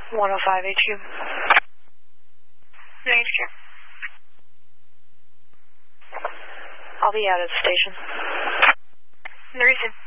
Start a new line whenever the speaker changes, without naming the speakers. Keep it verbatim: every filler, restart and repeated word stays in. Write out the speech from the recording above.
one oh five H Q.
H Q.
I'll be out at the station.
Receive.